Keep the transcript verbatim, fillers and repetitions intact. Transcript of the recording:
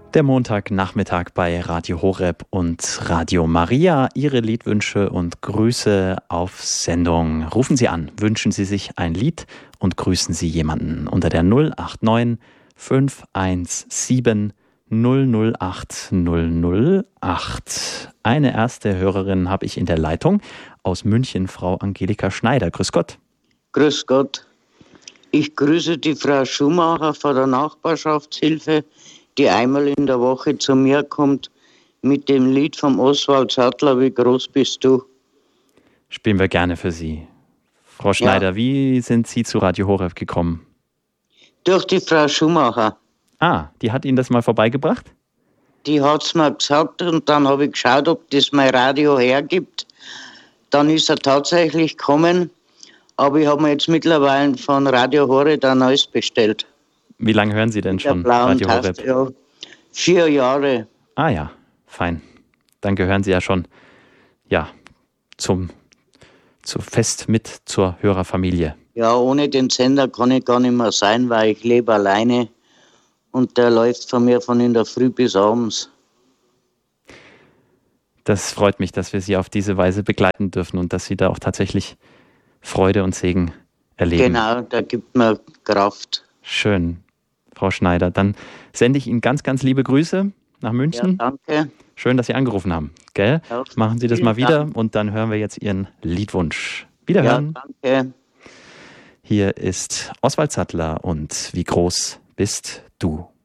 Der Montagnachmittag bei Radio Horeb und Radio Maria. Ihre Liedwünsche und Grüße auf Sendung. Rufen Sie an, wünschen Sie sich ein Lied und grüßen Sie jemanden unter der null acht neun fünf eins sieben null null acht null null acht. Eine erste Hörerin habe ich in der Leitung aus München, Frau Angelika Schneider. Grüß Gott. Grüß Gott. Ich grüße die Frau Schumacher von der Nachbarschaftshilfe, die einmal in der Woche zu mir kommt mit dem Lied vom Oswald Sattler, Wie groß bist du? Spielen wir gerne für Sie. Frau Schneider, ja. Wie sind Sie zu Radio Horeb gekommen? Durch die Frau Schumacher. Ah, die hat Ihnen das mal vorbeigebracht? Die hat es mir gesagt und dann habe ich geschaut, ob das mein Radio hergibt. Dann ist er tatsächlich gekommen, aber ich habe mir jetzt mittlerweile von Radio Horeb ein neues bestellt. Wie lange hören Sie denn schon Radio Horeb? Ja, vier Jahre. Ah ja, fein. Dann gehören Sie ja schon ja, zum, zu fest mit zur Hörerfamilie. Ja, ohne den Sender kann ich gar nicht mehr sein, weil ich lebe alleine und der läuft von mir von in der Früh bis abends. Das freut mich, dass wir Sie auf diese Weise begleiten dürfen und dass Sie da auch tatsächlich Freude und Segen erleben. Genau, der gibt mir Kraft. Schön. Frau Schneider, dann sende ich Ihnen ganz, ganz liebe Grüße nach München. Ja, danke. Schön, dass Sie angerufen haben. Gell? Ja, machen Sie das mal wieder Dank. Und dann hören wir jetzt Ihren Liedwunsch. Wiederhören. Ja, danke. Hier ist Oswald Sattler und Wie groß bist du?